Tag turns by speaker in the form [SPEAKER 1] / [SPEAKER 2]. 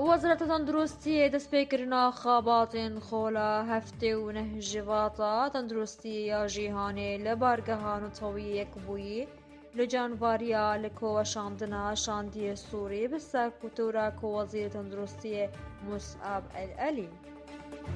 [SPEAKER 1] وەزارەتە تەندروستی دەستپێکردنا خاباتên خۆلا هەفتê û neh ji vata tenduristiyê ya jîhanê li bargeha Netewî Yekbûyî li canvariya li koweşandina Şandiyê Sûrî bi serkûtûra Wezîrê Tenduristiyê Musab El Elî.